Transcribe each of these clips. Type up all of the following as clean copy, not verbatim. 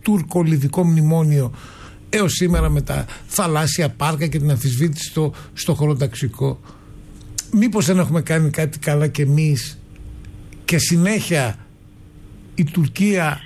τουρκο-λιβικό μνημόνιο έως σήμερα με τα θαλάσσια πάρκα και την αμφισβήτηση στο χωροταξικό? Μήπως δεν έχουμε κάνει κάτι καλά κι εμείς και συνέχεια η Τουρκία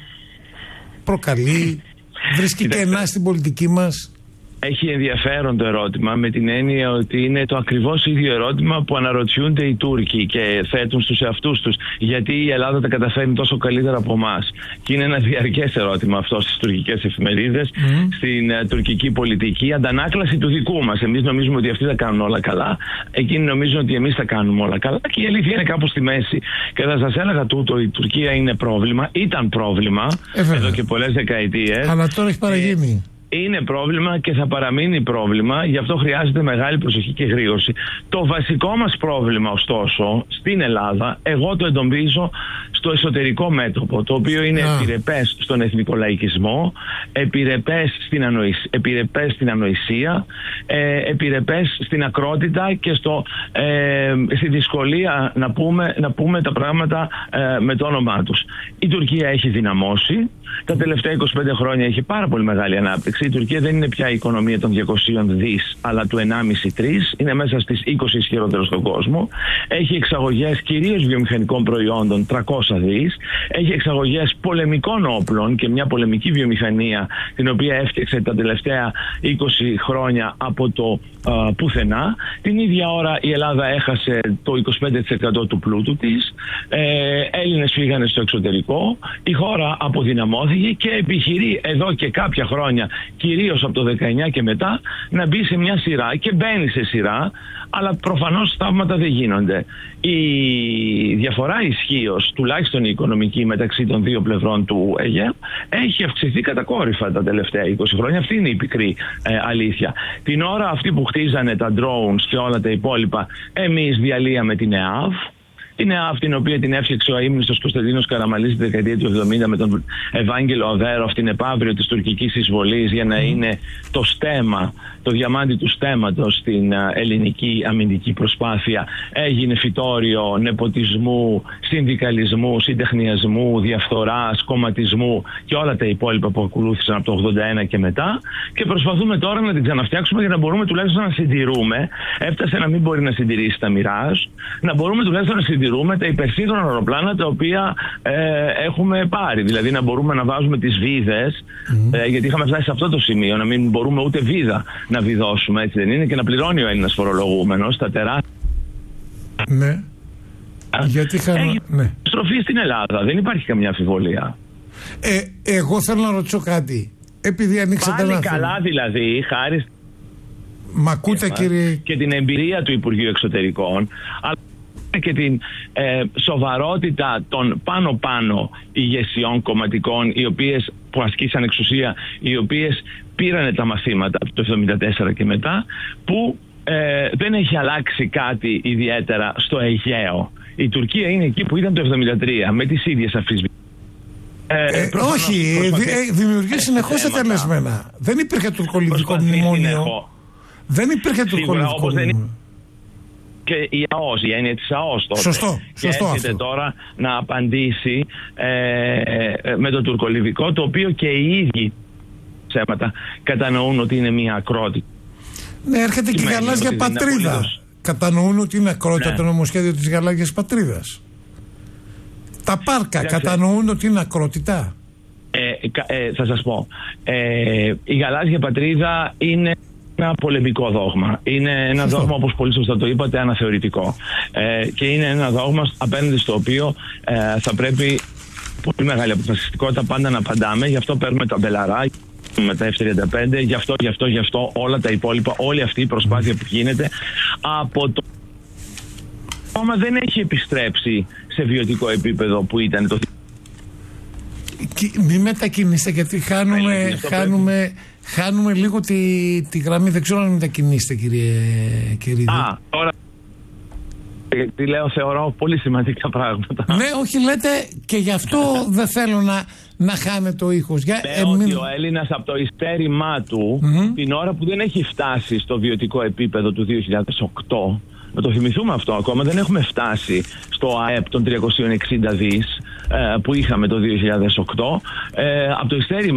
προκαλεί, βρίσκει κενά στην πολιτική μας? Έχει ενδιαφέρον το ερώτημα, με την έννοια ότι είναι το ακριβώς ίδιο ερώτημα που αναρωτιούνται οι Τούρκοι και θέτουν στους εαυτούς τους, γιατί η Ελλάδα τα καταφέρνει τόσο καλύτερα από εμάς. Και είναι ένα διαρκές ερώτημα αυτό στις τουρκικές εφημερίδες, στην τουρκική πολιτική, αντανάκλαση του δικού μας. Εμείς νομίζουμε ότι αυτοί θα κάνουν όλα καλά, εκείνοι νομίζουν ότι εμείς θα κάνουμε όλα καλά, και η αλήθεια είναι κάπου στη μέση. Και θα σας έλεγα τούτο, η Τουρκία είναι πρόβλημα, ήταν πρόβλημα εδώ και πολλές δεκαετίες. Αλλά τώρα έχει παραγίνει. Είναι πρόβλημα και θα παραμείνει πρόβλημα, γι' αυτό χρειάζεται μεγάλη προσοχή και γρήγορση. Το βασικό μας πρόβλημα, ωστόσο, στην Ελλάδα, εγώ το εντοπίζω στο εσωτερικό μέτωπο, το οποίο είναι επιρρεπές στον εθνικό λαϊκισμό, επιρρεπές στην ανοησία, επιρρεπές στην ακρότητα και στη δυσκολία να πούμε τα πράγματα με το όνομά τους. Η Τουρκία έχει δυναμώσει. Τα τελευταία 25 χρόνια έχει πάρα πολύ μεγάλη ανάπτυξη. Η Τουρκία δεν είναι πια η οικονομία των 200 δις, αλλά του 1,5-3. Είναι μέσα στις 20 ισχυρότερες στον κόσμο. Έχει εξαγωγές κυρίως βιομηχανικών προϊόντων 300 δις. Έχει εξαγωγές πολεμικών όπλων και μια πολεμική βιομηχανία, την οποία έφτιαξε τα τελευταία 20 χρόνια από το πουθενά. Την ίδια ώρα η Ελλάδα έχασε το 25% του πλούτου της. Έλληνες φύγανε στο εξωτερικό. Η χώρα αποδυναμώθηκε και επιχειρεί εδώ και κάποια χρόνια, κυρίως από το 19 και μετά, να μπει σε μια σειρά, και μπαίνει σε σειρά, αλλά προφανώς θαύματα δεν γίνονται. Η διαφορά ισχύως, τουλάχιστον η οικονομική, μεταξύ των δύο πλευρών του Αιγαίου έχει αυξηθεί κατακόρυφα τα τελευταία 20 χρόνια. Αυτή είναι η πικρή αλήθεια. Την ώρα αυτή που χτίζανε τα drones και όλα τα υπόλοιπα, εμείς διαλύαμε την ΕΑΒ. Είναι αυτή την οποία την έφτιαξε ο αείμνηστος Κωνσταντίνος Καραμανλής τη δεκαετία του 70 με τον Ευάγγελο Αβέροφ, την επαύριο της τουρκικής εισβολής, για να είναι το στέμμα, το διαμάντι του στέμματος στην ελληνική αμυντική προσπάθεια. Έγινε φυτόριο νεποτισμού, συνδικαλισμού, συντεχνιασμού, διαφθοράς, κομματισμού και όλα τα υπόλοιπα που ακολούθησαν από το 81 και μετά. Και προσπαθούμε τώρα να την ξαναφτιάξουμε για να μπορούμε τουλάχιστον να συντηρούμε. Έφτασε να μην μπορεί να συντηρήσει τα Μιράζ, να μπορούμε τουλάχιστον να συντηρούμε τα υπερσύγχρονα αεροπλάνα τα οποία έχουμε πάρει. Δηλαδή να μπορούμε να βάζουμε τις βίδες, γιατί είχαμε φτάσει σε αυτό το σημείο, να μην μπορούμε ούτε βίδα να βιδώσουμε, έτσι δεν είναι, και να πληρώνει ο Έλληνας φορολογούμενος τα τεράστια. Ναι. Γιατί έχει στροφή στην Ελλάδα, δεν υπάρχει καμιά αμφιβολία. Εγώ θέλω να ρωτήσω κάτι. Επειδή ανοίξατε πάλι καλά δηλαδή, χάρη Μ' ακούτε, κύριε? Και την εμπειρία του Υπουργείου Εξωτερικών, αλλά και την σοβαρότητα των πάνω ηγεσιών κομματικών, οι οποίες που ασκήσαν εξουσία, οι οποίες πήρανε τα μαθήματα από το 1974 και μετά, που δεν έχει αλλάξει κάτι ιδιαίτερα στο Αιγαίο. Η Τουρκία είναι εκεί που ήταν το 1973, με τις ίδιες αμφισβητήσεις. Όχι, δημιουργεί συνεχώς ατελεσμένα. Δεν υπήρχε τουρκολιβικό μνημόνιο. Δεν υπήρχε τουρκολιβικό μνημόνιο. Και η ΑΟΣ, η έννοια της ΑΟΣ τότε. Σωστό έρχεται τώρα να απαντήσει με το τουρκολιβικό, το οποίο και οι ίδιοι ψέματα κατανοούν ότι είναι μια ακρότητα. Ναι, έρχεται και η γαλάζια πατρίδα. Κατανοούν ότι είναι ακρότητα το νομοσχέδιο της γαλάζιας πατρίδας. Τα πάρκα κατανοούν ότι είναι ακρότητα. Θα σας πω. Η γαλάζια πατρίδα είναι ένα πολεμικό δόγμα. Είναι ένα δόγμα, όπως πολύ σωστά το είπατε, αναθεωρητικό. Και είναι ένα δόγμα απέναντι στο οποίο θα πρέπει πολύ μεγάλη αποφασιστικότητα πάντα να απαντάμε. Γι' αυτό παίρνουμε τα μπελαρά με τα F-35, γι' αυτό όλα τα υπόλοιπα, όλη αυτή η προσπάθεια που γίνεται από το κόμμα δεν έχει επιστρέψει σε βιωτικό επίπεδο που ήταν το. Μη μετακινήσετε, γιατί χάνουμε λίγο τη γραμμή. Δεν ξέρω αν μετακινήσετε, κύριε Κυρίδη. Τώρα τι λέω, θεωρώ πολύ σημαντικά πράγματα. Ναι, όχι, λέτε, και γι' αυτό δεν θέλω να χάνεται ο ήχος. Ότι ο Έλληνας από το ειστέρημά του, την ώρα που δεν έχει φτάσει στο βιωτικό επίπεδο του 2008, να το θυμηθούμε αυτό ακόμα, δεν έχουμε φτάσει στο ΑΕΠ των 360 δις που είχαμε το 2008, από το ειστέρημά